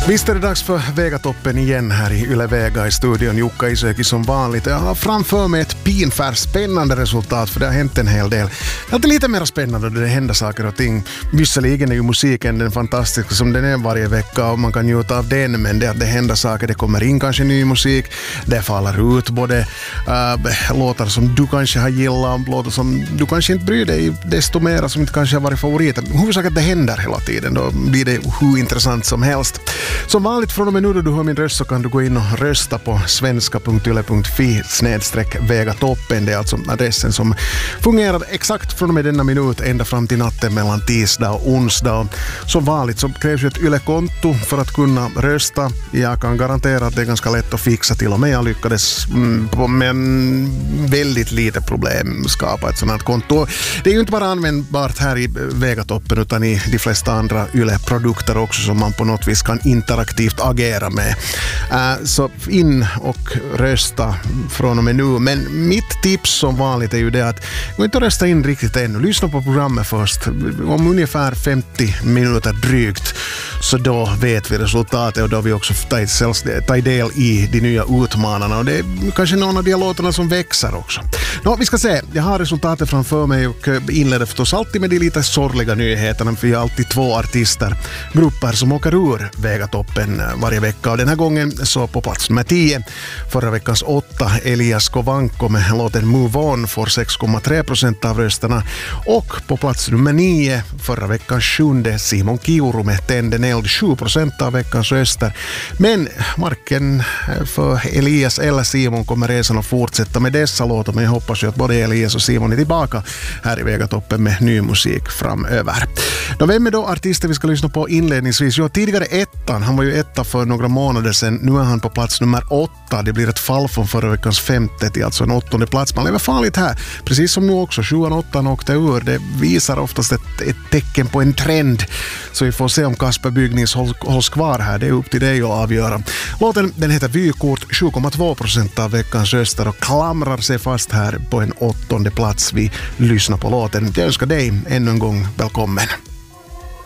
Visst är det dags för Vegatoppen igen här i Yle Vega i studion. Jukka Isoki som vanligt. Jag har framför mig ett pinfärs spännande resultat, för det har hänt en hel del. Det är alltid lite mer spännande då det händer saker och ting. Visserligen är ju musiken den fantastiska som den är varje vecka och man kan njuta av den, men det händer saker, det kommer in kanske ny musik, det faller ut både låtar som du kanske har gillat, låtar som du kanske inte bryr dig desto mer som inte kanske har varit favoriter. Huvudsaken det händer hela tiden, då blir det hur intressant som helst. Som vanligt från och med nu då du hör min röst så kan du gå in och rösta på svenska.yle.fi/Vegatoppen. Det är alltså adressen som fungerar exakt från och med denna minut ända fram till natten mellan tisdag och onsdag. Som vanligt så krävs ju ett Yle-konto för att kunna rösta. Jag kan garantera att det är ganska lätt att fixa, till och med jag lyckades med väldigt lite problem skapa ett sådant här konto. Det är ju inte bara användbart här i Vegatoppen utan i de flesta andra Yle-produkter också som man på något vis kan interaktivt agera med. Så in och rösta från och med nu. Men mitt tips som vanligt är ju det att gå inte rösta in riktigt ännu. Lyssna på programmet först. Om ungefär 50 minuter drygt så då vet vi resultatet och då har vi också tar del i de nya utmanarna och det är kanske någon av de låtarna som växer också. Vi ska se. Jag har resultatet framför mig och inleder förstås alltid med de lite sorgliga nyheterna, för vi har alltid två grupper som åker ur Vegatoppen varje vecka, och den här gången så på plats nummer 10 förra veckans 8 Elias Kovanko med låten Move On får 6,3% av rösterna, och på plats nummer 9 förra veckans 7 Simon Kiuru med Tänd en eld 7% av veckans röster. Men marken för Elias eller Simon kommer resan att fortsätta med dessa låtar, men jag hoppas ju att både Elias och Simon är tillbaka här i Vegatoppen med ny musik framöver. Vem är då artisten vi ska lyssna på inledningsvis? Tidigare ettan, han var ju etta för några månader sedan, nu är han på plats nummer 8. Det blir ett fall från förra veckans 5:e till alltså en 8:e plats. Man lever farligt här, precis som nu också. 7-8 åkte ur, det visar oftast ett tecken på en trend, så vi får se om Kasper Byggnings hålls kvar här. Det är upp till dig att avgöra. Låten den heter Vykort, 7,2% av veckans röster och klamrar sig fast här på en 8:e plats. Vi lyssnar på låten. Jag önskar dig ännu en gång välkommen.